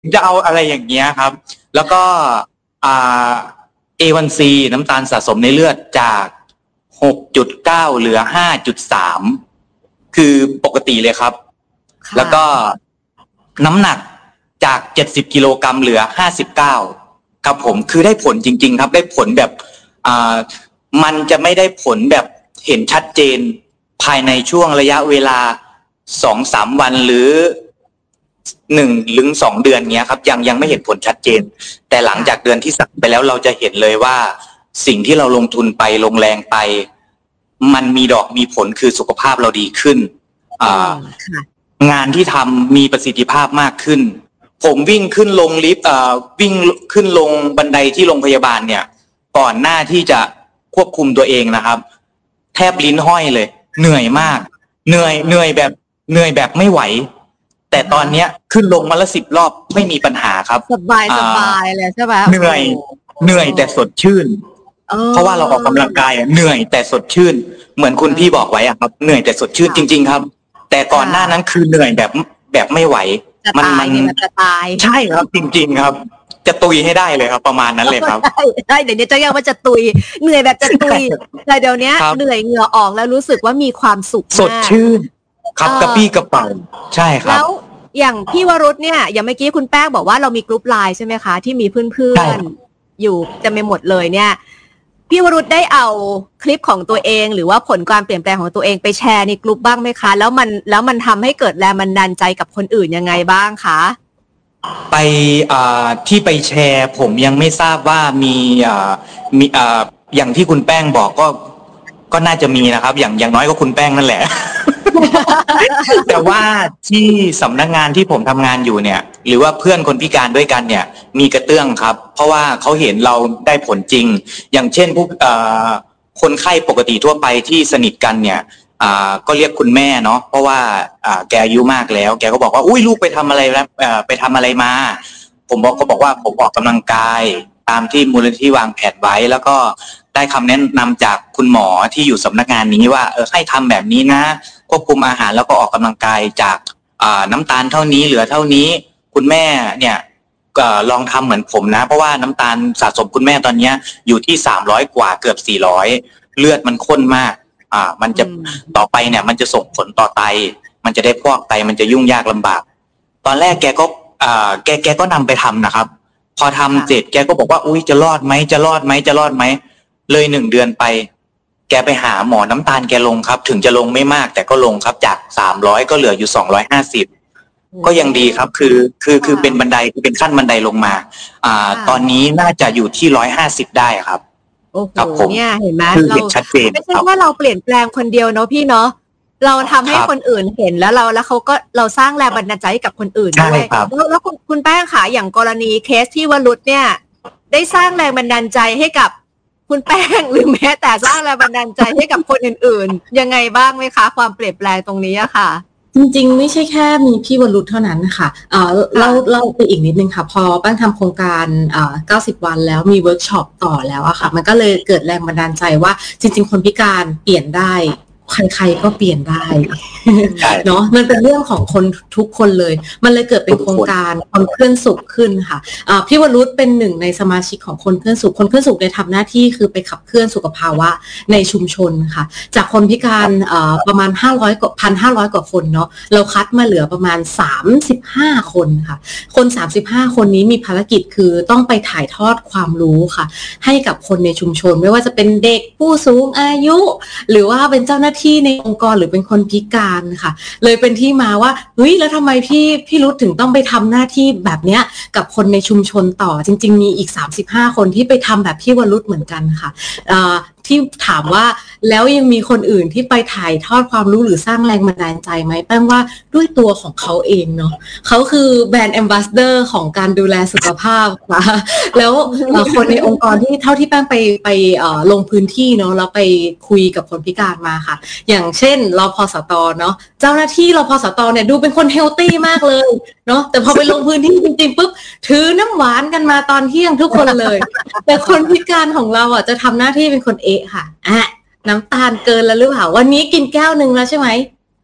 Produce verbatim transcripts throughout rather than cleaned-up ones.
จะเอาอะไรอย่างเงี้ยครับแล้วก็อ่า เอ วัน ซี น้ำตาลสะสมในเลือดจาก หกจุดเก้า เหลือ ห้าจุดสาม คือปกติเลยครับแล้วก็น้ำหนักจากเจ็ดสิบกิโลกรัมเหลือห้าสิบเก้าครับผมคือได้ผลจริงๆครับได้ผลแบบอ่ามันจะไม่ได้ผลแบบเห็นชัดเจนภายในช่วงระยะเวลา สองถึงสาม วันหรือหนึ่งหรือสองเดือนเงี้ยครับยังยังไม่เห็นผลชัดเจนแต่หลังจากเดือนที่สามไปแล้วเราจะเห็นเลยว่าสิ่งที่เราลงทุนไปลงแรงไปมันมีดอกมีผลคือสุขภาพเราดีขึ้นอ่างานที่ทำมีประสิทธิภาพมากขึ้นผมวิ่งขึ้นลงลิฟต์อ่าวิ่งขึ้นลงบันไดที่โรงพยาบาลเนี่ยก่อนหน้าที่จะควบคุมตัวเองนะครับแทบลิ้นห้อยเลยเหนื่อยมากเหนื่อยเหนื่อยแบบเหนื่อยแบบไม่ไหวแต่ตอนเนี้ยขึ้นลงมาละสิบรอบไม่มีปัญหาครับสบายสบายเลยใช่ไหมเหนื่อยเหนื่อยแต่สดชื่นเพราะว่าเราออกกำลังกายเหนื่อยแต่สดชื่นเหมือนคุณพี่บอกไว้อะครับเหนื่อยแต่สดชื่นจริงๆครับแต่ก่อนหน้านั้นคือเหนื่อยแบบแบบไม่ไหวมันมันจะตายใช่ครับจริงๆครับจะตุยให้ได้เลยครับประมาณนั้นเลยครับใช่ใช่เดี๋ยวนี้จะเรียกว่าจะตุยเหนื่อยแบบจะตุยแต่เดี๋ยวนี้เหนื่อยเหงื่อออกแล้วรู้สึกว่ามีความสุขสดชื่นครับกระปี้กระเป๋าใช่ครับแล้วอย่างพี่วรุษเนี่ยอย่างเมื่อกี้คุณแป้งบอกว่าเรามีกลุ่มไลน์ใช่ไหมคะที่มีเพื่อนๆอยู่เต็มไปหมดเลยเนี่ยพี่วรุษได้เอาคลิปของตัวเองหรือว่าผลการเปลี่ยนแปลงของตัวเองไปแชร์ในกลุ่มบ้างไหมคะแล้วมันแล้วมันทำให้เกิดแรงบันดาลใจกับคนอื่นยังไงบ้างคะไปอ่าที่ไปแชร์ผมยังไม่ทราบว่ามีอ่ามีอ่าอย่างที่คุณแป้งบอกก็ก็น่าจะมีนะครับอย่างอย่างน้อยก็คุณแป้งนั่นแหละ แต่ว่าที่สำนักงานที่ผมทำงานอยู่เนี่ยหรือว่าเพื่อนคนพิการด้วยกันเนี่ยมีกระเตื้องครับเพราะว่าเขาเห็นเราได้ผลจริงอย่างเช่นพวกคนไข้ปกติทั่วไปที่สนิทกันเนี่ยอ่าก็เรียกคุณแม่เนาะเพราะว่าอ่าแกอายุมากแล้วแกก็บอกว่าอุ้ยลูกไปทำอะไรแล้วเอ่อไปทำอะไรมาผมบอกก็บอกว่าผมออกกำลังกายตามที่มูลนิธิวางแผนไว้แล้วก็ได้คำแนะนำจากคุณหมอที่อยู่สำนักงานนี้ว่าเออให้ทำแบบนี้นะควบคุมอาหารแล้วก็ออกกำลังกายจากอ่าน้ำตาลเท่านี้เหลือเท่านี้คุณแม่เนี่ยก็ลองทำเหมือนผมนะเพราะว่าน้ำตาลสะสมคุณแม่ตอนนี้อยู่ที่สามร้อยกว่าเกือบสี่ร้อยเลือดมันข้นมากอ่ามันจะต่อไปเนี่ยมันจะส่งผลต่อไตมันจะได้พอกไตมันจะยุ่งยากลำบากตอนแรกแกก็อ่าแกแกก็นำไปทำนะครับพอทำเสร็จแกก็บอกว่าอุ้ยจะรอดไหมจะรอดไหมจะรอดไหมเลยหนึ่งเดือนไปแกไปหาหมอน้ำตาลแกลงครับถึงจะลงไม่มากแต่ก็ลงครับจากสามร้อยก็เหลืออยู่สองร้อยห้าสิบก็ยังดีครับคือคือคือเป็นบันไดคือเป็นขั้นบันไดลงมาอ่าตอนนี้น่าจะอยู่ที่หนึ่งร้อยห้าสิบได้ครับโอ้โหเนี่ยเห็นไหมเราไม่ใช่ว่าเราเปลี่ยนแปลงคนเดียวเนาะพี่เนาะเราทำให้คนอื่นเห็นแล้วเราแล้วเขาก็เราสร้างแรงบันดาลใจให้กับคนอื่นด้วยแล้วแล้วคุณคุณแป้งค่ะอย่างกรณีเคสที่วรุษเนี่ยได้สร้างแรงบันดาลใจให้กับคุณแป้งหรือแม้แต่สร้างแรงบันดาลใจให้กับคนอื่นๆยังไงบ้างไหมคะความเปลี่ยนแปลงตรงนี้อะค่ะจริงๆไม่ใช่แค่มีพี่วรุษเท่านั้นนะคะเอ่อเล่าเล่าไปอีกนิดนึงค่ะพอแป้งทำโครงการเอ่อเก้าสิบวันแล้วมีเวิร์กช็อปต่อแล้วอะค่ะมันก็เลยเกิดแรงบันดาลใจว่าจริงๆคนพิการเปลี่ยนได้ใครๆก็เปลี่ยนได้เนาะมันเป็นเรื่องของคนทุกคนเลยมันเลยเกิดเป็นโครงการคนเคลื่อนสุขขึ้นค่ะพี่วรุษเป็นหนึ่งในสมาชิกของคนเคลื่อนสุขคนเคลื่อนสุขในทำหน้าที่คือไปขับเคลื่อนสุขภาวะในชุมชนค่ะจากคนพิการประมาณห้าร้อยกว่า หนึ่งพันห้าร้อย กว่าคนเนาะเราคัดมาเหลือประมาณสามสิบห้าคนค่ะคนสามสิบห้าคนนี้มีภารกิจคือต้องไปถ่ายทอดความรู้ค่ะให้กับคนในชุมชนไม่ว่าจะเป็นเด็กผู้สูงอายุหรือว่าเป็นเจ้าหน้าที่ในองค์กรหรือเป็นคนพิการค่ะเลยเป็นที่มาว่าเฮ้ยแล้วทำไมพี่พี่รุธถึงต้องไปทำหน้าที่แบบเนี้ยกับคนในชุมชนต่อจริงๆมีอีกสามสิบห้าคนที่ไปทำแบบพี่วรุธเหมือนกันค่ะที่ถามว่าแล้วยังมีคนอื่นที่ไปถ่ายทอดความรู้หรือสร้างแรงบันดาลใจไหมแป้งว่าด้วยตัวของเขาเองเนาะเขาคือแบรนด์แอมบาสเดอร์ของการดูแลสุขภาพค่ะแล้วคนในองค์กรที่เท่าที่แป้งไปไปลงพื้นที่เนาะแล้วไปคุยกับคนพิการมาค่ะอย่างเช่นรพสตเนาะเจ้าหน้าที่รพสตเนี่ยดูเป็นคนเฮลตี้มากเลยเนาะแต่พอไปลงพื้นที่จริงๆปุ๊บถือน้ำหวานกันมาตอนเที่ยงทุกคนเลยแต่คนพิการของเราอ่ะจะทำหน้าที่เป็นคนเอะค่ะอ่ะน้ำตาลเกินแล้วหรือเปล่าวันนี้กินแก้วนึงแล้วใช่ไหม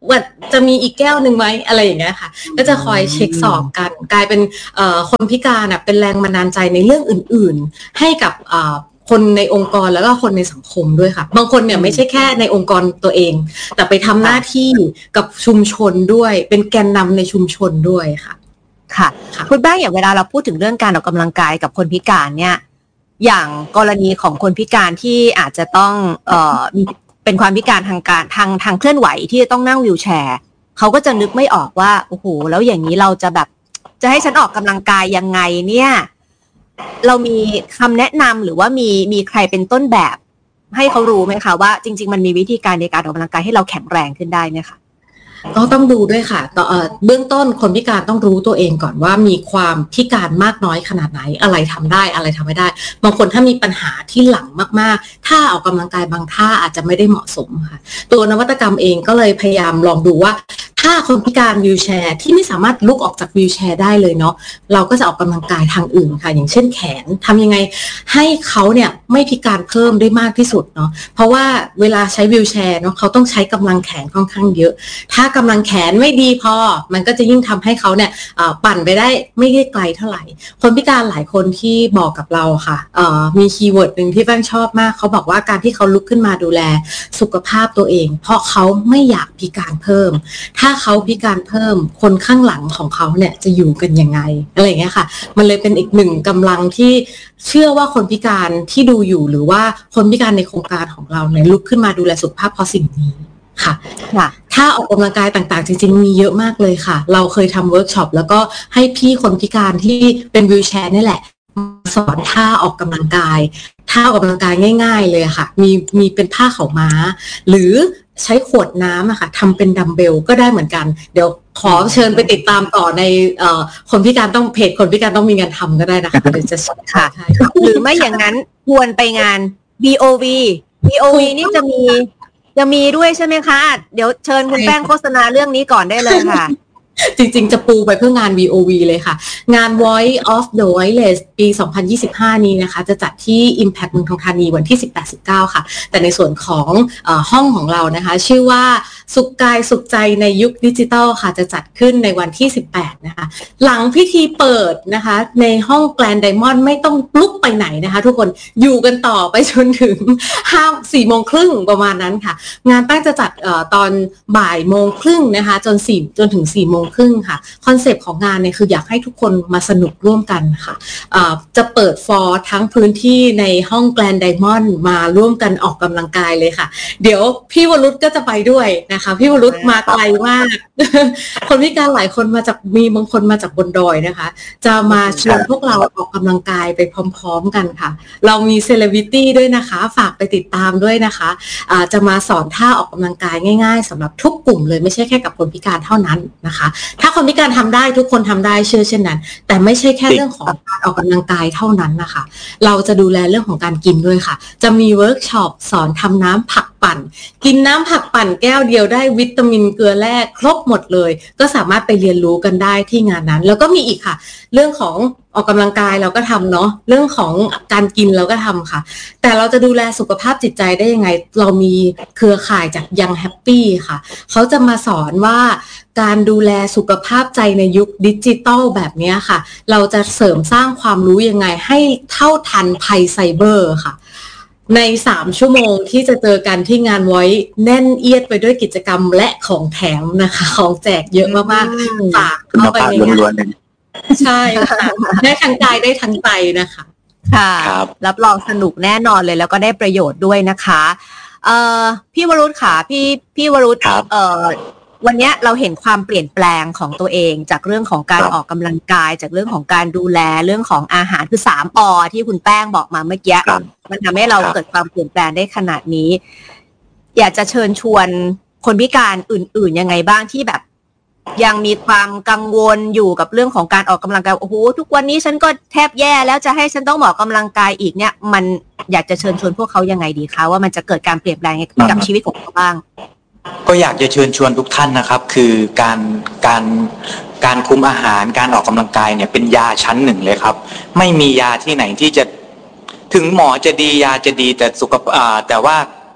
ว่าจะมีอีกแก้วหนึ่งไหมอะไรอย่างเงี้ยค่ะก็จะคอยเช็คสอบกันกลายเป็นคนพิการอ่ะเป็นแรงบันดาลใจในเรื่องอื่นๆให้กับคนในองค์กรแล้วก็คนในสังคมด้วยค่ะบางคนเนี่ยไม่ใช่แค่ในองค์กรตัวเองแต่ไปทำหน้าที่กับชุมชนด้วยเป็นแกนนำในชุมชนด้วยค่ะค่ะคุณแป้งอย่างเวลาเราพูดถึงเรื่องการออกกำลังกายกับคนพิการเนี่ยอย่างกรณีของคนพิการที่อาจจะต้องเอ่อเป็นความพิการทางการทางทางเคลื่อนไหวที่จะต้องนั่งวีลแชร์เขาก็จะนึกไม่ออกว่าโอ้โหแล้วอย่างนี้เราจะแบบจะให้ฉันออกกำลังกายยังไงเนี่ยเรามีคำแนะนำหรือว่ามีมีใครเป็นต้นแบบให้เขารู้ไหมคะว่าจริงๆมันมีวิธีการในการออกกำลังกายให้เราแข็งแรงขึ้นได้ไหมคะก็ต้องดูด้วยค่ะต่อเบื้องต้นคนพิการต้องรู้ตัวเองก่อนว่ามีความพิการมากน้อยขนาดไหนอะไรทำได้อะไรทำไม่ได้บางคนถ้ามีปัญหาที่หลังมากๆถ้าออกกำลังกายบางท่าอาจจะไม่ได้เหมาะสมค่ะตัวนวัตกรรมเองก็เลยพยายามลองดูว่าถ้าคนพิการวีลแชร์ที่ไม่สามารถลุกออกจากวีลแชร์ได้เลยเนาะเราก็จะออกกำลังกายทางอื่นค่ะอย่างเช่นแขนทำยังไงให้เขาเนี่ยไม่พิการเพิ่มได้มากที่สุดเนาะเพราะว่าเวลาใช้วีลแชร์เนาะเขาต้องใช้กำลังแขนค่อนข้างเยอะถ้ากำลังแขนไม่ดีพอมันก็จะยิ่งทำให้เขาเนี่ยปั่นไปได้ไม่ได้ไกลเท่าไหร่คนพิการหลายคนที่บอกกับเราค่ะมีคีย์เวิร์ดหนึ่งที่แป้งชอบมากเขาบอกว่าการที่เขาลุกขึ้นมาดูแลสุขภาพตัวเองเพราะเขาไม่อยากพิการเพิ่มถ้าเขาพิการเพิ่มคนข้างหลังของเขาเนี่ยจะอยู่กันยังไงอะไรอย่างเงี้ยค่ะมันเลยเป็นอีกหนึ่งกำลังที่เชื่อว่าคนพิการที่ดูอยู่หรือว่าคนพิการในโครงการของเราเนี่ยลุกขึ้นมาดูแลสุขภาพเพราะสิ่งนี้ค่ะถ้าออกกำลังกายต่างๆจริงๆมีเยอะมากเลยค่ะเราเคยทำเวิร์กช็อปแล้วก็ให้พี่คนพิการที่เป็นวีลแชร์นี่แหละสอนท่าออกกำลังกายท่าออกกำลังกายง่ายๆเลยค่ะมีมีเป็นผ้าขาวม้าหรือใช้ขวดน้ำอะค่ะทำเป็นดัมเบลก็ได้เหมือนกันเดี๋ยวขอเชิญไปติดตามต่อในคนพิการต้องเพจคนพิการต้องมีงานทำก็ได้นะคะเดี๋ยวจะค่ะหรือไม่อย่างนั้นควรไปงาน บี โอ วี บี โอ วี นี่จะมีจะมีด้วยใช่ไหมคะเดี๋ยวเชิญคุณแป้งโฆษณาเรื่องนี้ก่อนได้เลยค่ะจริงๆจะปูไปเพื่องาน บี โอ วี เลยค่ะงาน Voice of the Voiceless ปีสองพันยี่สิบห้านี้นะคะจะจัดที่ Impact เมืองทองธานีวันที่ สิบแปด สิบเก้า ค่ะแต่ในส่วนของเอ่อห้องของเรานะคะชื่อว่าสุขกายสุขใจในยุคดิจิทัลค่ะจะจัดขึ้นในวันที่สิบแปดนะคะหลังพิธีเปิดนะคะในห้อง Grand Diamond ไม่ต้องลุกไปไหนนะคะทุกคนอยู่กันต่อไปจนถึงห้า สี่โมงครึ่งประมาณนั้นค่ะงานแป้งจะจัดเอ่อตอนบ่ายโมงครึ่งนะคะจนสี่จนถึงสี่โมงครึ่งค่ะคอนเซปต์ของงานเนี่ยคืออยากให้ทุกคนมาสนุกร่วมกันค่ะจะเปิดฟอร์ทั้งพื้นที่ในห้อง Grand Diamond มาร่วมกันออกกำลังกายเลยค่ะเดี๋ยวพี่วรุษก็จะไปด้วยนะคะพี่วรุษมาไกลมากคนพิการหลายคนมาจากมีบางคนมาจากบนดอยนะคะจะมาชวนพวกเราออกกำลังกายไปพร้อมๆกันค่ะเรามีเซเลบริตี้ด้วยนะคะฝากไปติดตามด้วยนะคะะจะมาสอนท่าออกกำลังกายง่ายๆสำหรับทุกกลุ่มเลยไม่ใช่แค่กับคนพิการเท่านั้นนะคะถ้าคนพิการทำได้ทุกคนทำได้เชื่อเช่นนั้นแต่ไม่ใช่แค่เรื่องของการออกกำลังกายเท่านั้นนะคะเราจะดูแลเรื่องของการกินด้วยค่ะจะมีเวิร์กช็อปสอนทำน้ำผักปั่นกินน้ำผักปั่นแก้วเดียวได้วิตามินเกลือแร่ครบหมดเลยก็สามารถไปเรียนรู้กันได้ที่งานนั้นแล้วก็มีอีกค่ะเรื่องของออกกำลังกายเราก็ทำเนาะเรื่องของการกินเราก็ทำค่ะแต่เราจะดูแลสุขภาพจิตใจได้ยังไงเรามีเครือข่ายจากยังแฮปปี้ค่ะเขาจะมาสอนว่าการดูแลสุขภาพใจในยุคดิจิตอลแบบนี้ค่ะเราจะเสริมสร้างความรู้ยังไงให้เท่าทันภัยไซเบอร์ค่ะในสามชั่วโมงที่จะเจอกันที่งานไว้แน่นเอียดไปด้วยกิจกรรมและของแถมนะคะของแจกเยอะมากๆฝากเข้าไปในงานใช่ค่ะได้ทั้งกายได้ทั้งใจนะคะค่ะรับรองสนุกแน่นอนเลยแล้วก็ได้ประโยชน์ด้วยนะคะเอ่อพี่วรุษค่ะพี่พี่วรุษเอ่อวันนี้เราเห็นความเปลี่ยนแปลงของตัวเองจากเรื่องของการออกกำลังกายจากเรื่องของการดูแลเรื่องของอาหารคือสามอที่คุณแป้งบอกมาเมื่อกี้มันทำให้เราเกิดความเปลี่ยนแปลงได้ขนาดนี้อยากจะเชิญชวนคนพิการอื่นๆยังไงบ้างที่แบบยังมีความกังวลอยู่กับเรื่องของการออกกำลังกายโอ้โหทุกวันนี้ฉันก็แทบแย่แล้วจะให้ฉันต้องออกกำลังกายอีกเนี่ยมันอยากจะเชิญชวนพวกเขายังไงดีคะว่ามันจะเกิดการเปลี่ยนแปลงกับชีวิตของเขาบ้างก็อยากจะเชิญชวนทุกท่านนะครับคือการการการคุมอาหารการออกกำลังกายเนี่ยเป็นยาชั้นหนึ่งเลยครับไม่มียาที่ไหนที่จะถึงหมอจะดียาจะดีแต่สุขภาพแต่ว่า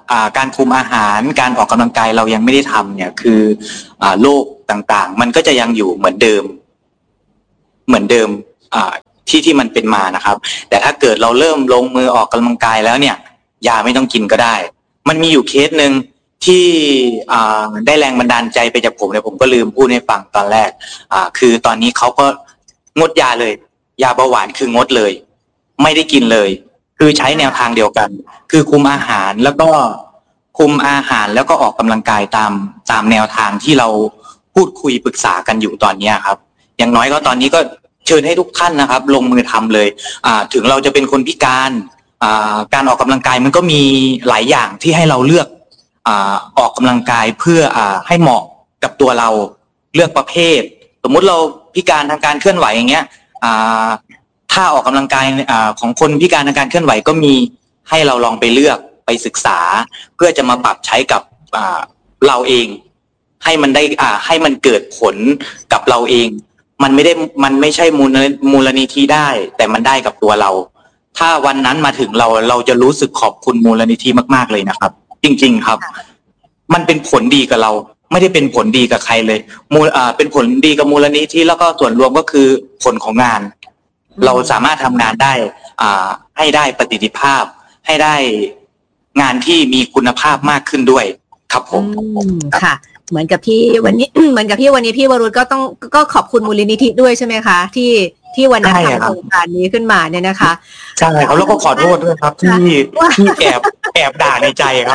อ่าการคุมอาหารการออกกำลังกายเรายังไม่ได้ทำเนี่ยคืออ่าโรคต่างๆมันก็จะยังอยู่เหมือนเดิมเหมือนเดิมอ่าที่ที่มันเป็นมานะครับแต่ถ้าเกิดเราเริ่มลงมือออกกำลังกายแล้วเนี่ยยาไม่ต้องกินก็ได้มันมีอยู่เคสหนึ่งที่อ่าได้แรงบันดาลใจไปจากผมเนี่ยผมก็ลืมพูดให้ฟังตอนแรกอ่าคือตอนนี้เขาก็งดยาเลยยาเบาหวานคืองดเลยไม่ได้กินเลยคือใช้แนวทางเดียวกันคือคุมอาหารแล้วก็คุมอาหารแล้วก็ออกกำลังกายตามตามแนวทางที่เราพูดคุยปรึกษากันอยู่ตอนนี้ครับอย่างน้อยก็ตอนนี้ก็เชิญให้ทุกท่านนะครับลงมือทำเลยอ่าถึงเราจะเป็นคนพิการอ่าการออกกำลังกายมันก็มีหลายอย่างที่ให้เราเลือกอ่าออกกำลังกายเพื่ออ่าให้เหมาะกับตัวเราเลือกประเภทสมมุติเราพิการทางการเคลื่อนไหวอย่างเงี้ยอ่าถ้าออกกำลังกายอ่าของคนพิการทางการเคลื่อนไหวก็มีให้เราลองไปเลือกไปศึกษาเพื่อจะมาปรับใช้กับอ่าเราเองให้มันได้อ่าให้มันเกิดผลกับเราเองมันไม่ได้มันไม่ใช่มูลมูลนิธิได้แต่มันได้กับตัวเราถ้าวันนั้นมาถึงเราเราจะรู้สึกขอบคุณมูลนิธิมากๆเลยนะครับจริงๆครับมันเป็นผลดีกับเราไม่ได้เป็นผลดีกับใครเลยมูลอ่าเป็นผลดีกับมูลนิธิแล้วก็ส่วนรวมก็คือผลของงานเราสามารถทำงานได้อ่าให้ได้ประสิทธิภาพให้ได้งานที่มีคุณภาพมากขึ้นด้วยครับผมค่ะเหมือนกับที่วันนี้ เหมือนกับที่วันนี้พี่วรุษก็ต้องก็ขอบคุณมูลนิธิด้วยใช่ไหมคะที่ที่วันนั้นทำโครงการนี้ขึ้นมาเนี่ยนะคะใช่เขาแล้วก็ขอโทษด้วยครับที่ที่แอบแอบด่าในใจครับ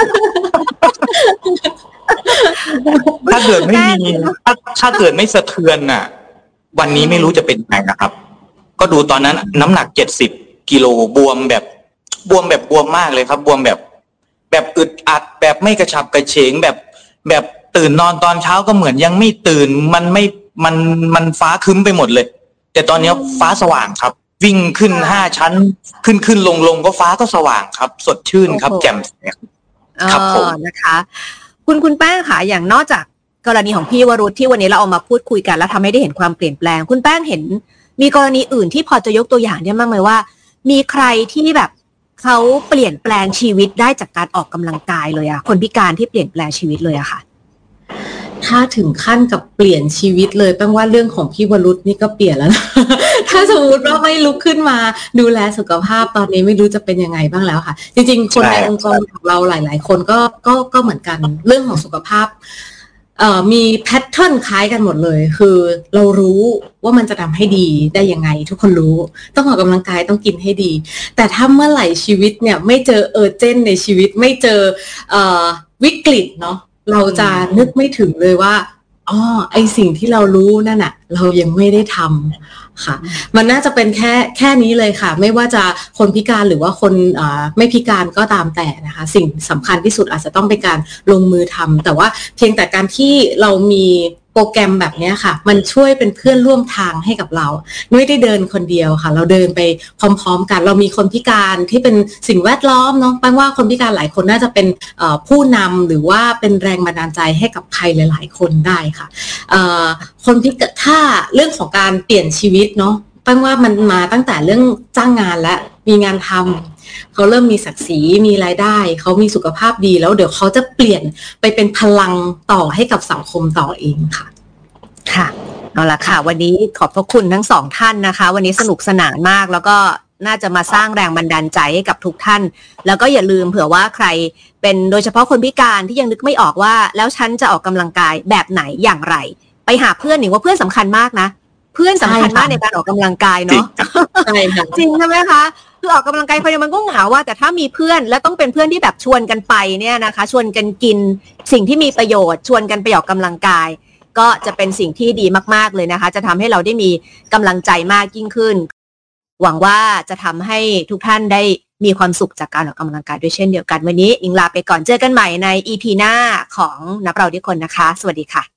ถ้าเกิดไม่มีถ้าถ้าเกิดไม่สะเทือนน่ะวันนี้ไม่รู้จะเป็นยังไงนะครับก็ดูตอนนั้นน้ำหนักเจ็ดสิบกิโลบวมแบบบวมแบบบวมมากเลยครับบวมแบบแบบอึดอัดแบบไม่กระฉับกระเฉงแบบแบบตื่นนอนตอนเช้าก็เหมือนยังไม่ตื่นมันไม่มันมันฟ้าครึ้มไปหมดเลยแต่ตอนนี้ฟ้าสว่างครับวิ่งขึ้นห้าชั้นขึ้นขึ้นลงลงก็ฟ้าก็สว่างครับสดชื่นครับแจ่มใสครับผมนะคะคุณคุณแป้งค่ะอย่างนอกจากกรณีของพี่วรุษที่วันนี้เราเอามาพูดคุยกันแล้วทำให้ได้เห็นความเปลี่ยนแปลงคุณแป้งเห็นมีกรณีอื่นที่พอจะยกตัวอย่างได้บ้างไหมว่ามีใครที่แบบเขาเปลี่ยนแปลงชีวิตได้จากการออกกำลังกายเลยอะคนพิการที่เปลี่ยนแปลงชีวิตเลยอะค่ะถ้าถึงขั้นกับเปลี่ยนชีวิตเลยแป้งว่าเรื่องของพี่วรุษนี่ก็เปลี่ยนแล้วนะ ถ้าสมมติว่าไม่ลุกขึ้นมาดูแลสุขภาพตอนนี้ไม่รู้จะเป็นยังไงบ้างแล้วค่ะจริงๆคนในองค์กรของเราหลายๆคนก็ก็ก็เหมือนกันเรื่องของสุขภาพเอ่อมีแพทเทิร์นคล้ายกันหมดเลยคือเรารู้ว่ามันจะทำให้ดีได้ยังไงทุกคนรู้ต้องออกกำลังกายต้องกินให้ดีแต่ถ้าเมื่อไหร่ชีวิตเนี่ยไม่เจอเออร์เจนในชีวิตไม่เจอเอ่อวิกฤตเนาะเราจะนึกไม่ถึงเลยว่าอ๋อไอสิ่งที่เรารู้นั่นน่ะเรายังไม่ได้ทำค่ะมันน่าจะเป็นแค่แค่นี้เลยค่ะไม่ว่าจะคนพิการหรือว่าคนไม่พิการก็ตามแต่นะคะสิ่งสำคัญที่สุดอาจจะต้องเป็นการลงมือทำแต่ว่าเพียงแต่การที่เรามีโปรแกรมแบบนี้ค่ะมันช่วยเป็นเพื่อนร่วมทางให้กับเราไม่ได้เดินคนเดียวค่ะเราเดินไปพร้อมๆกันเรามีคนพิการที่เป็นสิ่งแวดล้อมเนาะแปลว่าคนพิการหลายคนน่าจะเป็นผู้นำหรือว่าเป็นแรงบันดาลใจให้กับใครหลายๆคนได้ค่ะคนพิการถ้าเรื่องของการเปลี่ยนชีวิตเนาะแปลว่ามันมาตั้งแต่เรื่องจ้างงานและมีงานทำเขาเริ่มมีศักดิ์ศรีมีรายได้เขามีสุขภาพดีแล้วเดี๋ยวเขาจะเปลี่ยนไปเป็นพลังต่อให้กับสังคมต่อเองค่ะค่ะเอาละค่ะวันนี้ขอบพระคุณทั้งสองท่านนะคะวันนี้สนุกสนานมากแล้วก็น่าจะมาสร้างแรงบันดาลใจให้กับทุกท่านแล้วก็อย่าลืมเผื่อว่าใครเป็นโดยเฉพาะคนพิการที่ยังนึกไม่ออกว่าแล้วฉันจะออกกำลังกายแบบไหนอย่างไรไปหาเพื่อนหนิว่าเพื่อนสำคัญมากนะเพื่อนสำคัญมากในการออกกำลังกายเนาะใช่ค่ะจริงใช่ไหมคะคือออกกำลังกายคนเดียวมันก็เหงาว่าแต่ถ้ามีเพื่อนและต้องเป็นเพื่อนที่แบบชวนกันไปเนี่ยนะคะชวนกันกินสิ่งที่มีประโยชน์ชวนกันไปออกกำลังกายก็จะเป็นสิ่งที่ดีมากๆเลยนะคะจะทำให้เราได้มีกำลังใจมากยิ่งขึ้นหวังว่าจะทำให้ทุกท่านได้มีความสุขจากการออกกำลังกายด้วยเช่นเดียวกันวันนี้อิงลาไปก่อนเจอกันใหม่ใน อี พี หน้าของนับเราทุกคนนะคะสวัสดีค่ะ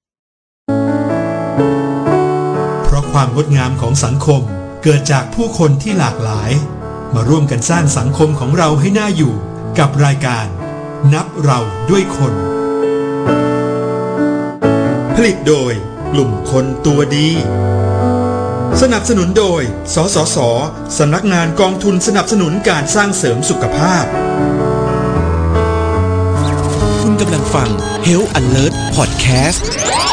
เพราะความงดงามของสังคมเกิดจากผู้คนที่หลากหลายมาร่วมกันสร้างสังคมของเราให้น่าอยู่กับรายการนับเราด้วยคนผลิตโดยกลุ่มคนตัวดีสนับสนุนโดยสสส.สำนักงานกองทุนสนับสนุนการสร้างเสริมสุขภาพกำลังฟัง Health Alert Podcast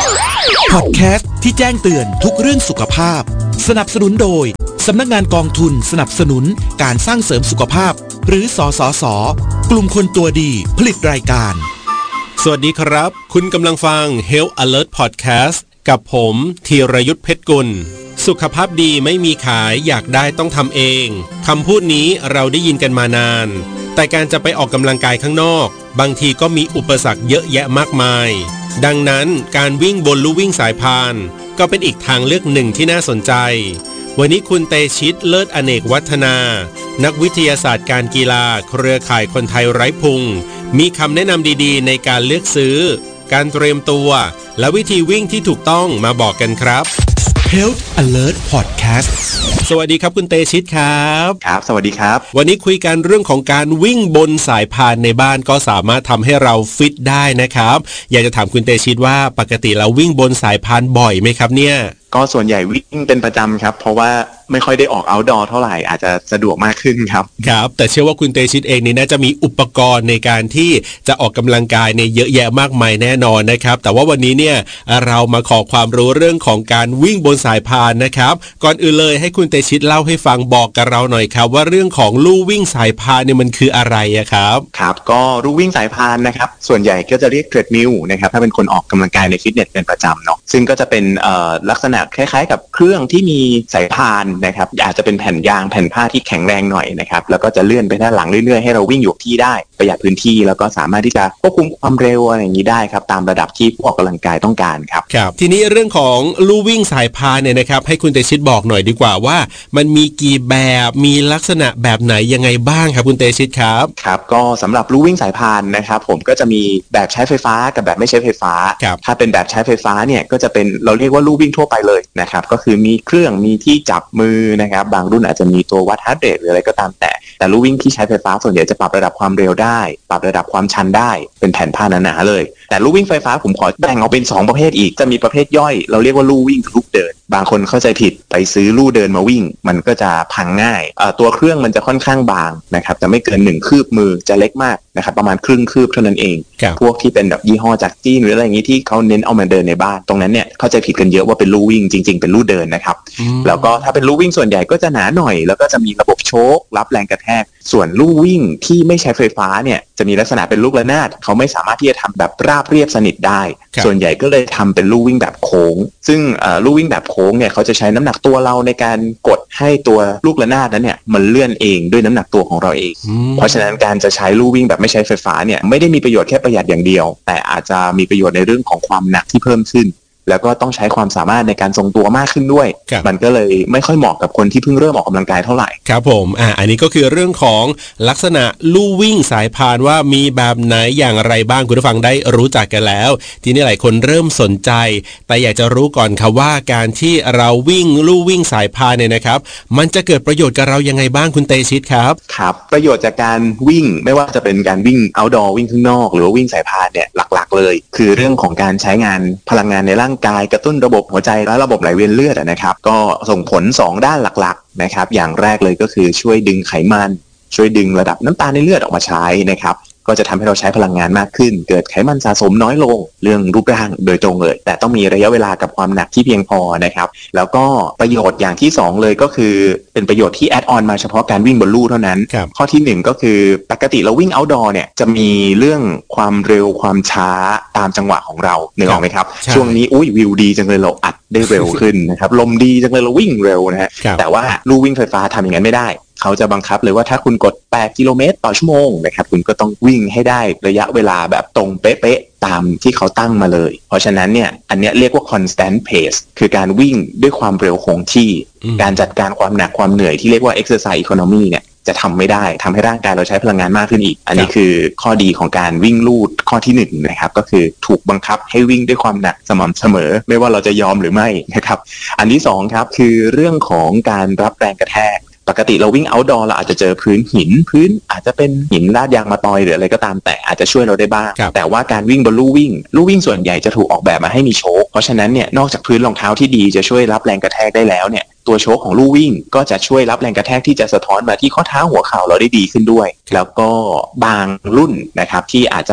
Podcast ที่แจ้งเตือนทุกเรื่องสุขภาพสนับสนุนโดยสำนักงานกองทุนสนับสนุนการสร้างเสริมสุขภาพหรือสสส.กลุ่มคนตัวดีผลิตรายการสวัสดีครับคุณกำลังฟัง Health Alert Podcast กับผมธีรยุทธเพชรกุลสุขภาพดีไม่มีขายอยากได้ต้องทำเองคำพูดนี้เราได้ยินกันมานานแต่การจะไปออกกำลังกายข้างนอกบางทีก็มีอุปสรรคเยอะแยะมากมายดังนั้นการวิ่งบนลู่วิ่งสายพานก็เป็นอีกทางเลือกหนึ่งที่น่าสนใจวันนี้คุณเตชิตเลิศอเนกวัฒนานักวิทยาศาสตร์การกีฬาเครือข่ายคนไทยไร้พุงมีคำแนะนำดีๆในการเลือกซื้อการเตรียมตัวและวิธีวิ่งที่ถูกต้องมาบอกกันครับ Health Alert Podcast สวัสดีครับคุณเตชิตครับครับสวัสดีครับวันนี้คุยกันเรื่องของการวิ่งบนสายพานในบ้านก็สามารถทำให้เราฟิตได้นะครับอยากจะถามคุณเตชิตว่าปกติเราวิ่งบนสายพานบ่อยไหมครับเนี่ยก็ส่วนใหญ่วิ่งเป็นประจำครับเพราะว่าไม่ค่อยได้ออกเอาท์ดอร์เท่าไหร่อาจจะสะดวกมากขึ้นครับครับแต่เชื่อว่าคุณเตชิตเองนี่น่าจะมีอุปกรณ์ในการที่จะออกกำลังกายในเยอะแยะมากมายแน่นอนนะครับแต่ว่าวันนี้เนี่ยเรามาขอความรู้เรื่องของการวิ่งบนสายพานนะครับก่อนอื่นเลยให้คุณเตชิตเล่าให้ฟังบอกกับเราหน่อยครับว่าเรื่องของลู่วิ่งสายพานเนี่ยมันคืออะไรอะครับครับก็ลู่วิ่งสายพานนะครับส่วนใหญ่ก็จะเรียกเทรดมิลนะครับถ้าเป็นคนออกกำลังกายในฟิตเนสเป็นประจำเนาะซึ่งก็จะเป็นลักษณะคล้ายๆกับเครื่องที่มีสายพานนะครับอาจจะเป็นแผ่นยางแผ่นผ้าที่แข็งแรงหน่อยนะครับแล้วก็จะเลื่อนไปด้านหลังเรื่อยๆให้เราวิ่งอยู่ที่ได้ประหยัดพื้นที่แล้วก็สามารถที่จะควบคุมความเร็วอะไรอย่างนี้ได้ครับตามระดับที่ผู้ออกกำลังกายต้องการครับครับทีนี้เรื่องของลู่วิ่งสายพานเนี่ยนะครับให้คุณเตชิตบอกหน่อยดีกว่าว่ามันมีกี่แบบมีลักษณะแบบไหนยังไงบ้างครับคุณเตชิตครับครับก็สำหรับลู่วิ่งสายพานนะครับผมก็จะมีแบบใช้ไฟฟ้ากับแบบไม่ใช้ไฟฟ้าถ้าเป็นแบบใช้ไฟฟ้าเนี่ยก็จะเป็นเราเรียกว่าลู่วิ่งทั่วไปเลยนะครับก็คือมีเครื่องมีที่จับมือนะครับบางรุ่นอาจจะมีตัววัดฮาร์ทเรทหรืออะไรก็ตามแต่แต่ลู่วิ่งที่ใช้ไฟฟ้าส่วนใหญ่จะปรับระดับความเร็วได้ปรับระดับความชันได้เป็นแผ่นผ้าหนาๆเลยแต่ลู่วิ่งไฟฟ้าผมขอแบ่งออกเป็นสองประเภทอีกจะมีประเภทย่อยเราเรียกว่าลู่วิ่งกับลู่เดินบางคนเข้าใจผิดไปซื้อลู่เดินมาวิ่งมันก็จะพังง่ายตัวเครื่องมันจะค่อนข้างบางนะครับจะไม่เกินหนึ่งคืบมือจะเล็กมากนะครับประมาณครึ่งคืบเท่านั้นเองพวกที่เป็นแบบยี่ห้อจากจีนหรืออะไรอย่างนี้ที่เขาเน้นเอามาเดินในบ้านตรงนั้นเนี่ยเข้าใจผิดกันเยอะว่าเป็นลู่วิ่งจริงๆเป็นลู่เดินนะครับแล้วก็ถ้าเป็นลู่วิ่งส่วนใหญ่ก็จะหนาหน่อยแล้วก็จะมีระบบโชครับแรงกระแทกส่วนลู่วิ่งที่ไม่ใช้ไฟฟ้าเนี่ยจะมีลักษณะเป็นลูกระนาดเขาไม่สามารถที่จะทำแบบราบเรียบสนิทได้ส่วนใหญ่ก็เลยทำเป็นลู่วิ่งแบบโค้งซึ่งลู่วิ่งแบบโค้งเนี่ยเขาจะใช้น้ำหนักตัวเราในการกดให้ตัวลูกระนาดนั้นเนี่ยมันเลื่อนเองด้วยน้ำหนักตัวของเราเองเพราะฉะนั้นการจะใช้ลู่วิ่งแบบไม่ใช้ไฟฟ้าเนี่ยไม่ได้มีประโยชน์แค่ประหยัดอย่างเดียวแต่อาจจะมีประโยชน์ในเรื่องของความหนักที่เพิ่มขึ้นแล้วก็ต้องใช้ความสามารถในการทรงตัวมากขึ้นด้วยมันก็เลยไม่ค่อยเหมาะกับคนที่เพิ่งเริ่มออกกำลังกายเท่าไหร่ครับผมอ่าอันนี้ก็คือเรื่องของลักษณะลู่วิ่งสายพานว่ามีแบบไหนอย่างไรบ้างคุณผู้ฟังได้รู้จักกันแล้วทีนี้หลายคนเริ่มสนใจแต่อยากจะรู้ก่อนค่ะว่าการที่เราวิ่งลู่วิ่งสายพานเนี่ยนะครับมันจะเกิดประโยชน์กับเรายังไงบ้างคุณเตชิตครับครับประโยชน์จากการวิ่งไม่ว่าจะเป็นการวิ่ง outdoor วิ่งข้างนอกหรือว่าวิ่งสายพานเนี่ยหลักๆเลยคือเรื่องของการใช้งานพลังงานในร่างกายกระตุ้นระบบหัวใจและระบบไหลเวียนเลือดนะครับก็ส่งผลสองด้านหลักๆนะครับอย่างแรกเลยก็คือช่วยดึงไขมันช่วยดึงระดับน้ำตาลในเลือดออกมาใช้นะครับก็จะทำให้เราใช้พลังงานมากขึ้นเกิดไขมันสะสมน้อยลงเรื่องรูปร่างโดยตรงเลยแต่ต้องมีระยะเวลากับความหนักที่เพียงพอนะครับแล้วก็ประโยชน์อย่างที่สองเลยก็คือเป็นประโยชน์ที่แอดออนมาเฉพาะการวิ่งบนลู่เท่านั้นข้อที่หนึ่งก็คือปกติเราวิ่งเอาท์ดอร์เนี่ยจะมีเรื่องความเร็วความช้าตามจังหวะของเรานึกออกไหมครับช่วงนี้อุ้ยวิวดีจังเลยเราอัดได้เร็วขึ้นนะครับลมดีจังเลยเราวิ่งเร็วนะฮะแต่ว่าลู่วิ่งไฟฟ้าทำอย่างนั้นไม่ได้เขาจะบังคับเลยว่าถ้าคุณกดแปดกิโลเมตรต่อชั่วโมงนะครับคุณก็ต้องวิ่งให้ได้ระยะเวลาแบบตรงเป๊ะๆตามที่เขาตั้งมาเลยเพราะฉะนั้นเนี่ยอันเนี้ยเรียกว่า constant pace คือการวิ่งด้วยความเร็วคงที่การจัดการความหนักความเหนื่อยที่เรียกว่า exercise economy เนี่ยจะทำไม่ได้ทำให้ร่างกายเราใช้พลังงานมากขึ้นอีกอันนี้คือข้อดีของการวิ่งลู่ข้อที่หนึ่งนะครับก็คือถูกบังคับให้วิ่งด้วยความหนักสม่ำเสมอไม่ว่าเราจะยอมหรือไม่นะครับอันที่สองครับคือเรื่องของการรับแรงกระแทกปกติเราวิ่ง outdoor เราอาจจะเจอพื้นหินพื้นอาจจะเป็นหินลาดยางมะตอยหรืออะไรก็ตามแต่อาจจะช่วยเราได้บ้างแต่ว่าการวิ่งบนลู่วิ่งลู่วิ่งส่วนใหญ่จะถูกออกแบบมาให้มีโชคเพราะฉะนั้นเนี่ยนอกจากพื้นรองเท้าที่ดีจะช่วยรับแรงกระแทกได้แล้วเนี่ยตัวโชคของลู่วิ่งก็จะช่วยรับแรงกระแทกที่จะสะท้อนมาที่ข้อเท้าหัวเข่าเราได้ดีขึ้นด้วยแล้วก็บางรุ่นนะครับที่อาจจะ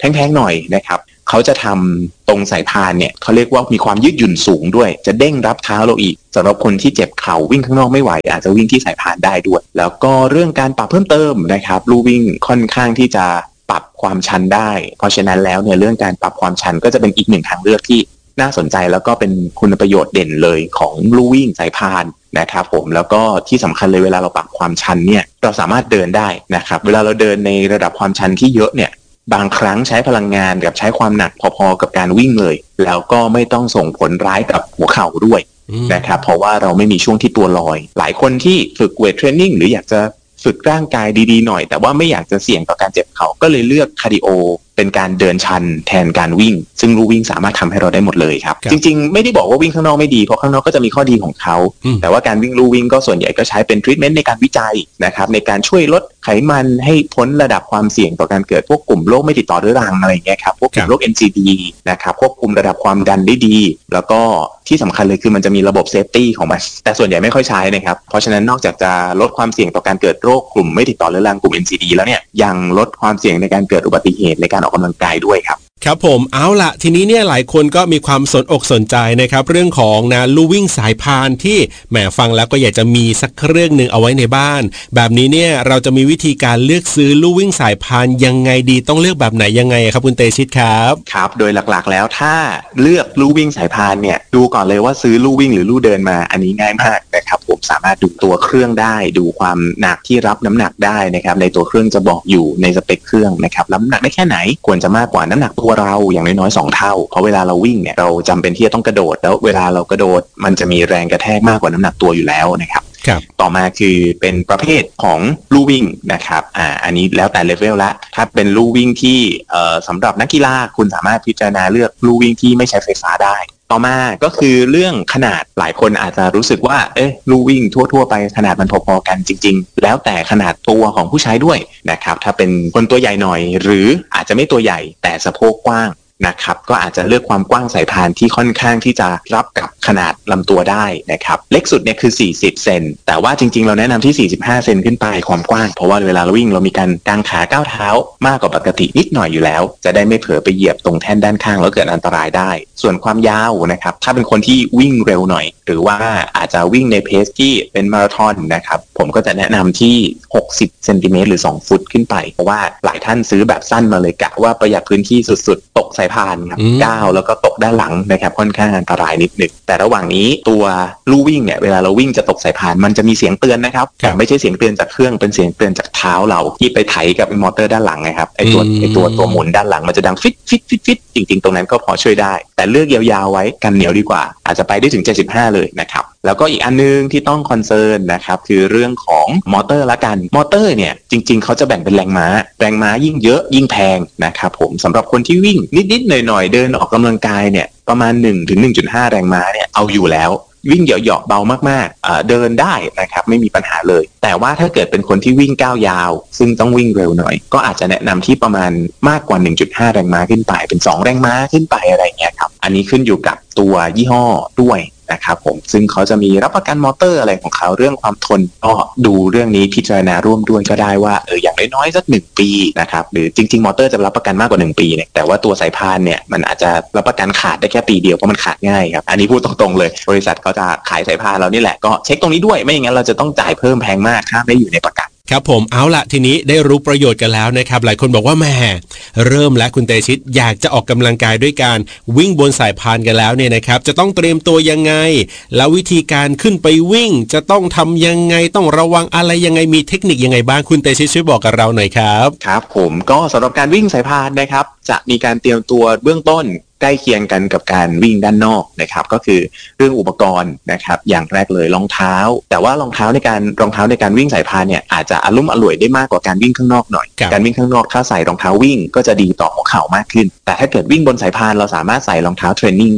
แพงๆหน่อยนะครับเขาจะทำตรงสายพานเนี่ยเขาเรียกว่ามีความยืดหยุ่นสูงด้วยจะเด้งรับเท้าเราอีกสำหรับคนที่เจ็บเข่าวิ่งข้างนอกไม่ไหวอาจจะวิ่งที่สายพานได้ด้วยแล้วก็เรื่องการปรับเพิ่มเติมนะครับลู่วิ่งค่อนข้างที่จะปรับความชันได้เพราะฉะนั้นแล้วเนี่ยเรื่องการปรับความชันก็จะเป็นอีกหนึ่งทางเลือกที่น่าสนใจแล้วก็เป็นคุณประโยชน์เด่นเลยของลู่วิ่งสายพานนะครับผมแล้วก็ที่สำคัญเลยเวลาเราปรับความชันเนี่ยเราสามารถเดินได้นะครับเวลาเราเดินในระดับความชันที่เยอะเนี่ยบางครั้งใช้พลังงานกับใช้ความหนักพอๆกับการวิ่งเลยแล้วก็ไม่ต้องส่งผลร้ายกับหัวเข่าด้วยนะครับเพราะว่าเราไม่มีช่วงที่ตัวลอยหลายคนที่ฝึกเวทเทรนนิ่งหรืออยากจะฝึกร่างกายดีๆหน่อยแต่ว่าไม่อยากจะเสี่ยงต่อการเจ็บเข่าก็เลยเลือกคาร์ดิโอเป็นการเดินชันแทนการวิ่งซึ่งลู่วิ่งสามารถทำให้เราได้หมดเลยครับจริงๆไม่ได้บอกว่าวิ่งข้างนอกไม่ดีเพราะข้างนอกก็จะมีข้อดีของเขาแต่ว่าการวิ่งลู่วิ่งก็ส่วนใหญ่ก็ใช้เป็นทรีทเมนต์ในการวิจัยนะครับในการช่วยลดไขมันให้พ้นระดับความเสี่ยงต่อการเกิดพวกกลุ่มโรคไม่ติดต่อเรื้อรังอะไรอย่างเงี้ยครับพวกกลุ่มโรค เอ็น ซี ดี นะครับควบคุมระดับความดันได้ดีแล้วก็ที่สำคัญเลยคือมันจะมีระบบเซฟตี้ของมันแต่ส่วนใหญ่ไม่ค่อยใช้นะครับเพราะฉะนั้นนอกจากจะลดความเสี่ยงต่อการเกิดโรคกลุ่มไม่ติดต่อเรื้อรังกลุ่ม เอ็น ซี ดี แล้วเนี่ยยังลดความเสี่ยงในการเกิดอุบัติเหตุในการออกกำลังกายด้วยครับครับผมเอาล่ะทีนี้เนี่ยหลายคนก็มีความสนอกสนใจนะครับเรื่องของนะลู่วิ่งสายพานที่แหมฟังแล้วก็อยากจะมีสักเครื่องนึงเอาไว้ในบ้านแบบนี้เนี่ยเราจะมีวิธีการเลือกซื้อลู่วิ่งสายพานยังไงดีต้องเลือกแบบไหนยังไงครับคุณเตชิตครับครับโดยหลักๆแล้วถ้าเลือกลู่วิ่งสายพานเนี่ยดูก่อนเลยว่าซื้อลู่วิ่งหรือลู่เดินมาอันนี้ง่ายมากนะครับผมสามารถดูตัวเครื่องได้ดูความหนักที่รับน้ำหนักได้นะครับในตัวเครื่องจะบอกอยู่ในสเปคเครื่องนะครับรับน้ำหนักได้แค่ไหนควรจะมากกว่าน้ำหนักตัวเราอย่างน้อยๆสองเท่าเพราะเวลาเราวิ่งเนี่ยเราจำเป็นที่จะต้องกระโดดแล้วเวลาเรากระโดดมันจะมีแรงกระแทกมากกว่าน้ำหนักตัวอยู่แล้วนะครับต่อมาคือเป็นประเภทของลู่วิ่งนะครับอ่าอันนี้แล้วแต่เลเวลละถ้าเป็นลู่วิ่งที่เอ่อสำหรับนักกีฬาคุณสามารถพิจารณาเลือกลู่วิ่งที่ไม่ใช้ไฟฟ้าได้ต่อมาก็คือเรื่องขนาดหลายคนอาจจะรู้สึกว่าเอ๊ะลู่วิ่งทั่วๆไปขนาดมันพอๆกันจริงๆแล้วแต่ขนาดตัวของผู้ใช้ด้วยนะครับถ้าเป็นคนตัวใหญ่หน่อยหรืออาจจะไม่ตัวใหญ่แต่สะโพกกว้างนะครับก็อาจจะเลือกความกว้างสายพานที่ค่อนข้างที่จะรับกับขนาดลำตัวได้นะครับเล็กสุดเนี่ยคือสี่สิบเซนแต่ว่าจริงๆเราแนะนำที่สี่สิบห้าเซนขึ้นไปความกว้างเพราะว่าเวลาเราวิ่งเรามีการกางขาก้าวเท้ามากกว่าปกตินิดหน่อยอยู่แล้วจะได้ไม่เผลอไปเหยียบตรงแท่นด้านข้างแล้วเกิดอันตรายได้ส่วนความยาวนะครับถ้าเป็นคนที่วิ่งเร็วหน่อยหรือว่าอาจจะวิ่งในเพสที่เป็นมาราธอนนะครับผมก็จะแนะนำที่หกสิบเซนติเมตรหรือสองฟุตขึ้นไปเพราะว่าหลายท่านซื้อแบบสั้นมาเลยกะว่าประหยัดพื้นที่สุดๆตกสายพานครับก้าวแล้วก็ตกด้านหลังนะครับค่อนข้างอันตรายนิดนึงแต่ระหว่างนี้ตัวลู่วิ่งเนี่ยเวลาเราวิ่งจะตกสายพานมันจะมีเสียงเตือนนะครับแต่ไม่ใช่เสียงเตือนจากเครื่องเป็นเสียงเตือนจากเท้าเราที่ไปไถกับมอเตอร์ด้านหลังนะครับไอตัวไอตัวตัวหมุนด้านหลังมันจะดังฟิตฟิตฟิตฟิตจริงๆตรงนั้นก็พอช่วยได้แต่เลือกยาวๆไว้กันเหนียวดีกว่าอาจจะไปได้ถึงเจ็ดสิบห้าเลยนะครับแล้วก็อีกอันนึงที่ต้องคอนเซิร์นนะครับคือเรื่องของมอเตอร์ละกันมอเตอร์เนี่ยจริงๆเขาจะแบ่งเป็นแรงม้าแรงม้ายิ่งเยอะยิ่งแพงนะครับผมสำหรับคนที่วิ่งนิดๆหน่อยๆเดินออกกำลังกายเนี่ยประมาณ หนึ่งถึงหนึ่งจุดห้า แรงม้าเนี่ยเอาอยู่แล้ววิ่งเหยาะๆเบามากๆเอ่อเดินได้นะครับไม่มีปัญหาเลยแต่ว่าถ้าเกิดเป็นคนที่วิ่งก้าวยาวซึ่งต้องวิ่งเร็วหน่อยก็อาจจะแนะนำที่ประมาณมากกว่า หนึ่งจุดห้า แรงม้าขึ้นไปเป็นสองแรงม้าขึ้นไปอะไรเงี้ยครับอันนี้ขึ้นอยู่กับตัวยี่ห้อด้วยนะครับผมซึ่งเขาจะมีรับประกันมอเตอร์อะไรของเขาเรื่องความทนก็ดูเรื่องนี้พิจารณาร่วมด้วยก็ได้ว่าเอออย่างน้อยๆสักหนึ่งปีนะครับหรือจริงๆมอเตอร์จะรับประกันมากกว่าหนึ่งปีเนี่ยแต่ว่าตัวสายพานเนี่ยมันอาจจะรับประกันขาดได้แค่ปีเดียวเพราะมันขาดง่ายครับอันนี้พูดตรงๆเลยบริษัทเขาจะขายสายพานเรานี่แหละก็เช็คตรงนี้ด้วยไม่อย่างนั้นเราจะต้องจ่ายเพิ่มแพงมากถ้าไม่อยู่ในประกันครับผมเอาละทีนี้ได้รู้ประโยชน์กันแล้วนะครับหลายคนบอกว่าแหมเริ่มและคุณเตชิตอยากจะออกกำลังกายด้วยการวิ่งบนสายพานกันแล้วเนี่ยนะครับจะต้องเตรียมตัวยังไงแล้ววิธีการขึ้นไปวิ่งจะต้องทำยังไงต้องระวังอะไรยังไงมีเทคนิคยังไงบ้างคุณเตชิตช่วยบอกกับเราหน่อยครับครับผมก็สำหรับการวิ่งสายพานนะครับจะมีการเตรียมตัวเบื้องต้นใกล้เคียงกันกับการวิ่งด้านนอกนะครับก็คือเรื่องอุปกรณ์นะครับอย่างแรกเลยรองเท้าแต่ว่ารองเท้าในการรองเท้าในการวิ่งสายพานเนี่ยอาจจะอลุ่มอล่วยได้มากกว่าการวิ่งข้างนอกหน่อยการวิ่งข้างนอกถ้าใส่รองเท้าวิ่งก็จะดีต่อหัวเข่ามากขึ้นแต่ถ้าเกิดวิ่งบนสายพานเราสามารถใส่รองเท้าเทรนนิ่งได้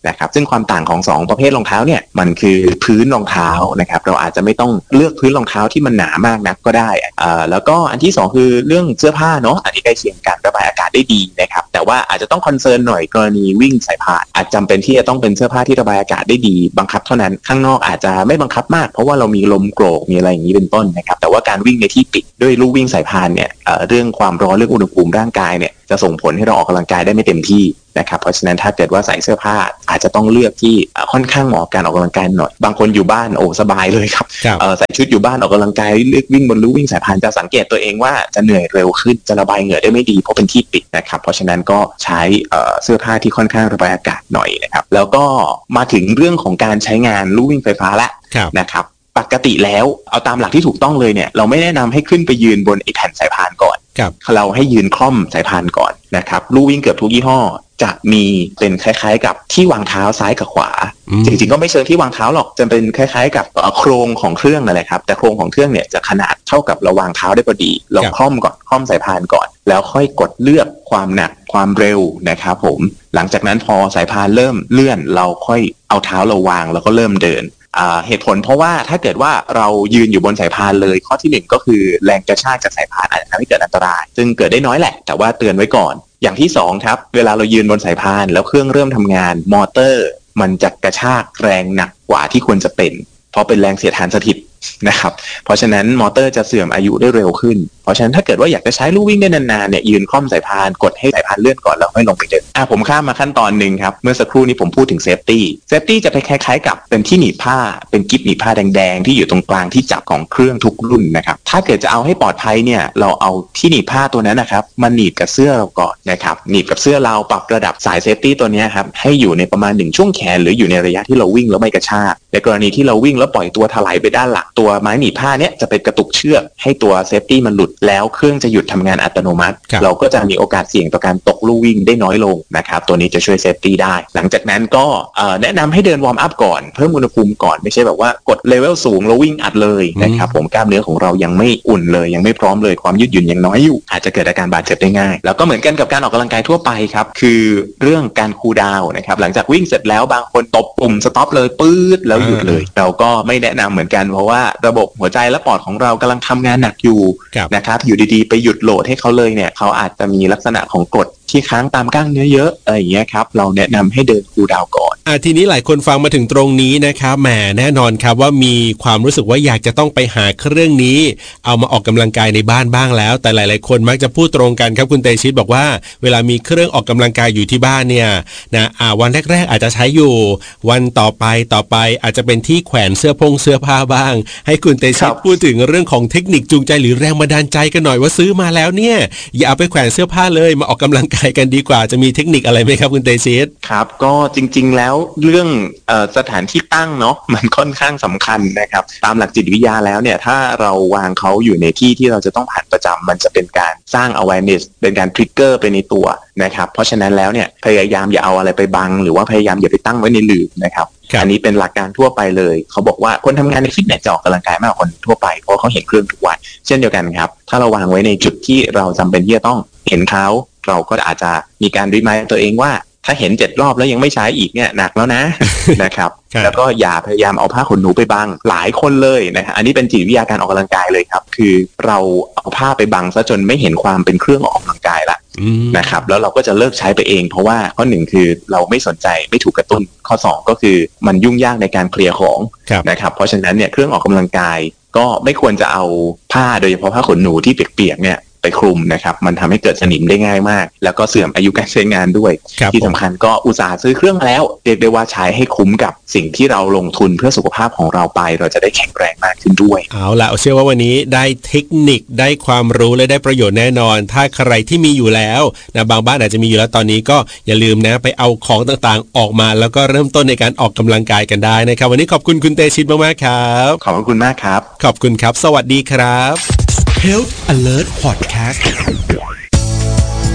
นะครับซึ่งความต่างของสองประเภทรองเท้าเนี่ยมันคือพื้นรองเท้านะครับเราอาจจะไม่ต้องเลือกพื้นรองเท้าที่มันหนามากนักก็ได้อ่าแล้วก็อันที่สองคือเรื่องเสื้อผ้าเนาะอันนี้ใกล้เคียงกันระบายอากาศได้ดีนะครับแต่ว่าอาจจะต้องคอนเซิร์นหน่อยกรณีวิ่งสายพานอาจจำเป็นที่จะต้องเป็นเสื้อผ้าที่ระบายอากาศได้ดีบังคับเท่านั้นข้างนอกอาจจะไม่บังคับมากเพราะว่าเรามีลมโกรกมีอะไรอย่างนี้เป็นต้นนะครับแต่ว่าการวิ่งในที่ปิดด้วยลู่วิ่งสายพานเนี่ย เอ่อ เรื่องความร้อนเรื่องอุณหภูมิร่างกายเนี่ยจะส่งผลให้เราออกกำลังกายได้ไม่เต็มที่นะครับเพราะฉะนั้นถ้าเกิดว่าใส่เสื้อผ้าอาจจะต้องเลือกที่ค่อนข้างเหมาะกับการออกกำลังกายหน่อยบางคนอยู่บ้านโอ้สบายเลยครับเอ่อใส่ชุดอยู่บ้านออกกำลังกายเลือกวิ่งบนลู่วิ่งสายพานจะสังเกตตัวเองว่าจะเหนื่อยเร็วขึ้นจะระบายเหงื่อได้ไม่ดีเพราะเป็นที่ปิดนะครับเพราะฉะนั้นก็ใช้เอ่อเสื้อผ้าที่ค่อนข้างระบายอากาศหน่อยนะครับแล้วก็มาถึงเรื่องของการใช้งานลู่วิ่งไฟฟ้าละนะครับปกติแล้วเอาตามหลักที่ถูกต้องเลยเนี่ยเราไม่แนะนำให้ขึ้นไปยืนบนไอ้แผ่นสายพานก่อนเราให้ยืนคล่อมสายพานก่อนนะครับลู่วิ่งเกือบทุกยี่ห้อจะมีเป็นคล้ายๆกับที่วางเท้าซ้ายกับขวาจริงๆก็ไม่เชิงที่วางเท้าหรอกจะเป็นคล้ายๆกับโครงของเครื่องนั่นแหละครับแต่โครงของเครื่องเนี่ยจะขนาดเท่ากับเราวางเท้าได้พอดีเราคล่อมก่อนคล่อมสายพานก่อนแล้วค่อยกดเลือกความหนักความเร็วนะครับผมหลังจากนั้นพอสายพานเริ่มเลื่อนเราค่อยเอาเท้าเราวางแล้วก็เริ่มเดินเหตุผลเพราะว่าถ้าเกิดว่าเรายืนอยู่บนสายพานเลยข้อที่หนึ่งก็คือแรงกระชากจากสายพานอาจจะทำให้เกิดอันตรายซึ่งเกิดได้น้อยแหละแต่ว่าเตือนไว้ก่อนอย่างที่สองครับเวลาเรายืนบนสายพานแล้วเครื่องเริ่มทำงานมอเตอร์มันจะกระชากแรงหนักกว่าที่ควรจะเป็นเพราะเป็นแรงเสียดทานสถิตนะครับเพราะฉะนั้นมอเตอร์จะเสื่อมอายุได้เร็วขึ้นเพราะฉะนั้นถ้าเกิดว่าอยากจะใช้ลู่วิ่งได้นานๆเนี่ยยืนคล่อมสายพานกดให้สายพานเลื่อนก่อนแล้วค่อยลงไปเดินอ่ะผมข้ามมาขั้นตอนนึงครับเมื่อสักครู่นี้ผมพูดถึงเซฟตี้เซฟตี้จะเป็นคล้ายๆกับเป็นที่หนีบผ้าเป็นกิ๊บหนีบผ้าแดงๆที่อยู่ตรงกลางที่จับของเครื่องทุกรุ่นนะครับถ้าเกิดจะเอาให้ปลอดภัยเนี่ยเราเอาที่หนีบผ้าตัวนั้นนะครับมาหนีบกับเสื้อเราก่อนนะครับหนีบกับเสื้อเราปรับระดับสายเซฟตี้ตัวนี้ครับให้อยู่ในประมาณหนึ่งช่วงแขนหรืออยู่ในระยะที่เราวิ่งแล้วไม่กระชากในกรณีที่เราวิ่งแล้วปล่อยตัวถลายไปด้านหลังตัวไม้หนีบผ้าเนี้ยจะเป็นกระตุกเชือกให้ตัวเซฟตี้มันหลุดแล้วเครื่องจะหยุดทำงานอัตโนมัติเราก็จะมีโอกาสเสี่ยงต่อการตกลู่วิ่งได้น้อยลงนะครับตัวนี้จะช่วยเซฟตี้ได้หลังจากนั้นก็แนะนำให้เดินวอร์มอัพก่อนเพิ่มอุณหภูมิก่อนไม่ใช่แบบว่ากดเลเวลสูงแล้ววิ่งอัดเลยนะครับผมกล้ามเนื้อของเรายังไม่อุ่นเลยยังไม่พร้อมเลยความยืดหยุ่นยังน้อยอยู่อาจจะเกิดอาการบาดเจ็บได้ง่ายแล้วก็เหมือนกันกับการออกกำลังกายทั่วไปครับคือเรื่องการคูลดาวน์นะครับหลังจากวิ่งเสร็จแล้วบางคนตบปุ่มสต็อปเลยปื๊ดแล้วหยุดเลยเราก็ไม่แนะนำเหมือนกันเพราะว่าระบบหัวใจและปอดของเรากำลังทำงานหนักอยู่นะครับอยู่ดีๆไปหยุดโหลดให้เขาเลยเนี่ยเขาอาจจะมีลักษณะของกรดที่ค้างตามกล้ามเนื้อเยอะอะไรอย่างเงี้ยครับเราแนะนำให้เดินคูลดาวน์ก่อนอ่ะทีนี้หลายคนฟังมาถึงตรงนี้นะครับแหมแน่นอนครับว่ามีความรู้สึกว่าอยากจะต้องไปหาเครื่องนี้เอามาออกกำลังกายในบ้านบ้างแล้วแต่หลายๆคนมักจะพูดตรงกันครับคุณเตชิตบอกว่าเวลามีเครื่องออกกำลังกายอยู่ที่บ้านเนี่ยนะอ่าวันแรกๆอาจจะใช้อยู่วันต่อไปต่อไปอาจจะเป็นที่แขวนเสื้อพงเสื้อผ้าบ้างให้คุณเตชิตพูดถึงเรื่องของเทคนิคจูงใจหรือแรงบันดาลใจกันหน่อยว่าซื้อมาแล้วเนี่ยอย่าเอาไปแขวนเสื้อผ้าเลยมาออกกำลังกายกันดีกว่าจะมีเทคนิคอะไรไหมครับคุณเตชิตครับก็จริงๆแล้วเรื่องเอ่อสถานที่ตั้งเนาะมันค่อนข้างสำคัญนะครับตามหลักจิตวิทยาแล้วเนี่ยถ้าเราวางเขาอยู่ในที่ที่เราจะต้องผ่านประจำมันจะเป็นการสร้าง awareness เป็นการ trigger ไปในตัวนะครับเพราะฉะนั้นแล้วเนี่ยพยายามอย่าเอาอะไรไปบังหรือว่าพยายามอย่าไปตั้งไว้ในหลืบนะครับอันนี้เป็นหลักการทั่วไปเลยเขาบอกว่าคนทำงานในฟิตเนสจะออกกำลังกายมากกว่าคนทั่วไปเพราะเขาเห็นเครื่องทุกวันเช่นเดียวกันครับถ้าเราวางไว้ในจุดที่เราจำเป็นที่จะต้องเห็นเขาเราก็อาจจะมีการรีมายด์ตัวเองว่าถ้าเห็นเจ็ดรอบแล้วยังไม่ใช้อีกเนี่ยหนักแล้วนะ นะครับแล้วก็อย่าพยายามเอาผ้าขนหนูไปบังหลายคนเลยนะฮะอันนี้เป็นจิตวิทยาการออกกำลังกายเลยครับคือเราเอาผ้าไปบังซะจนไม่เห็นความเป็นเครื่องออกกำลังกายละนะครับแล้วเราก็จะเลิกใช้ไปเองเพราะว่าข้อหนึ่งคือเราไม่สนใจไม่ถูกกระตุ้นข้อสองก็คือมันยุ่งยากในการเคลียร์ของนะครับเพราะฉะนั้นเนี่ยเครื่องออกกำลังกายก็ไม่ควรจะเอาผ้าโดยเฉพาะผ้าขนหนูที่เปียกๆเนี่ยไปคลุมนะครับมันทำให้เกิดสนิมได้ง่ายมากแล้วก็เสื่อมอายุการใช้งานด้วยที่สำคัญก็อุตส่าห์ซื้อเครื่องแล้วเรียกได้ว่าใช้ให้คุ้มกับสิ่งที่เราลงทุนเพื่อสุขภาพของเราไปเราจะได้แข็งแรงมากขึ้นด้วยเอาล่ะเชื่อว่าวันนี้ได้เทคนิคได้ความรู้และได้ประโยชน์แน่นอนถ้าใครที่มีอยู่แล้วนะบางบ้านอาจจะมีอยู่แล้วตอนนี้ก็อย่าลืมนะไปเอาของต่างๆออกมาแล้วก็เริ่มต้นในการออกกำลังกายกันได้นะครับวันนี้ขอบคุณคุณเตชิตมากๆครับขอบคุณมากครับขอบคุณครับสวัสดีครับ Health Alert Podcast